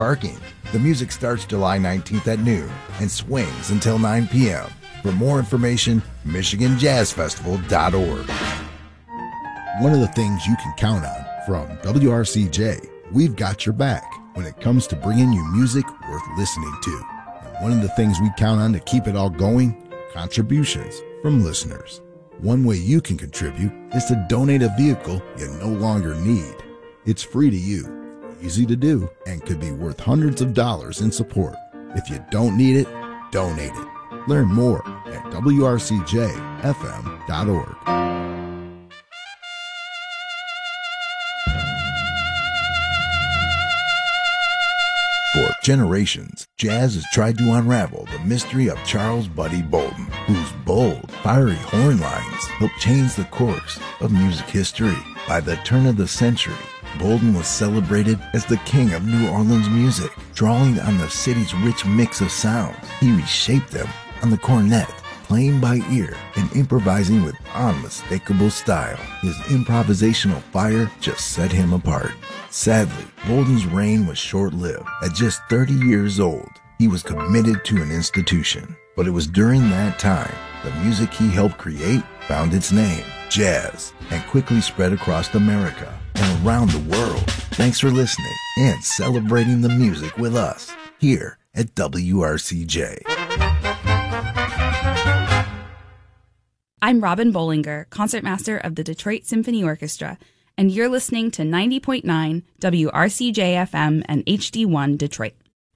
Parking. The music starts July 19th at noon and swings until 9 p.m. For more information, MichiganJazzFestival.org. One of the things you can count on from WRCJ, we've got your back when it comes to bringing you music worth listening to. And one of the things we count on to keep it all going, contributions from listeners. One way you can contribute is to donate a vehicle you no longer need. It's free to you, easy to do, and could be worth hundreds of dollars in support. If you don't need it, donate it. Learn more at WRCJFM.org. For generations, jazz has tried to unravel the mystery of Charles Buddy Bolden, whose bold, fiery horn lines helped change the course of music history. By the turn of the century, Bolden was celebrated as the king of New Orleans music. Drawing on the city's rich mix of sounds, he reshaped them on the cornet, playing by ear and improvising with unmistakable style. His improvisational fire just set him apart. Sadly, Bolden's reign was short-lived. At just 30 years old, he was committed to an institution. But it was during that time, the music he helped create found its name, jazz, and quickly spread across America and around the world. Thanks for listening and celebrating the music with us here at WRCJ. I'm Robin Bollinger, concertmaster of the Detroit Symphony Orchestra, and you're listening to 90.9 WRCJ-FM and HD1 Detroit.